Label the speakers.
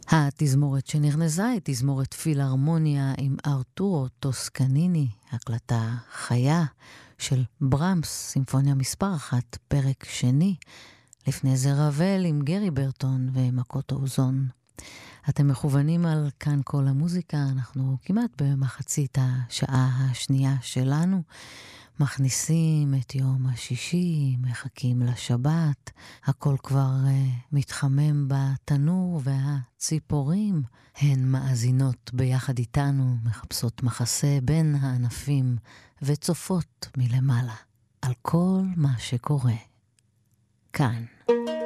Speaker 1: התזמורת שנרנזה היא תזמורת פילהרמוניה עם ארתורו טוסקניני, הקלטה חיה של ברמס, סימפוניה מספר 1, פרק שני, לפני זה רבל עם גרי ברטון ומקוטו אוזון. אתם מכוונים על כאן כל המוזיקה, אנחנו כמעט במחצית השעה השנייה שלנו, מכניסים את יום השישי, מחכים לשבת, הכל כבר מתחמם בתנור והציפורים הן מאזינות ביחד איתנו, מחפשות מחסה בין הענפים וצופות מלמעלה על כל מה שקורה כאן.